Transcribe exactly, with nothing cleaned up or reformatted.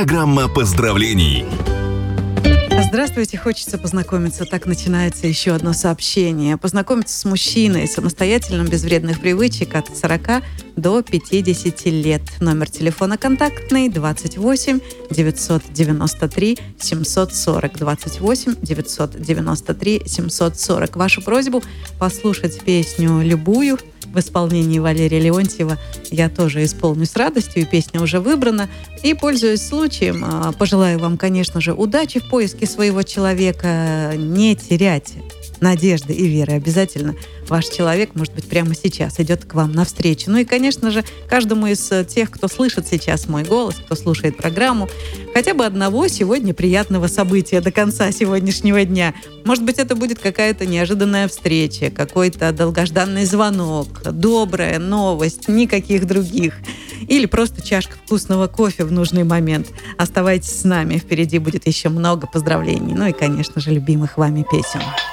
Программа поздравлений. Здравствуйте, хочется познакомиться. Так начинается еще одно сообщение. Познакомиться с мужчиной самостоятельным, без вредных привычек от сорока до пятидесяти лет. Номер телефона контактный двадцать восемь девятьсот девяносто три семьсот сорок. двадцать восемь девятьсот девяносто три семьсот сорок. Вашу просьбу послушать песню любую в исполнении Валерия Леонтьева я тоже исполню с радостью, и песня уже выбрана. И, пользуясь случаем, пожелаю вам, конечно же, удачи в поиске своего человека. Не терять надежды и веры. Обязательно ваш человек, может быть, прямо сейчас идет к вам навстречу. Ну и, конечно же, каждому из тех, кто слышит сейчас мой голос, кто слушает программу, хотя бы одного сегодня приятного события до конца сегодняшнего дня. Может быть, это будет какая-то неожиданная встреча, какой-то долгожданный звонок, добрая новость, никаких других. Или просто чашка вкусного кофе в нужный момент. Оставайтесь с нами, впереди будет еще много поздравлений. Ну и, конечно же, любимых вами песен.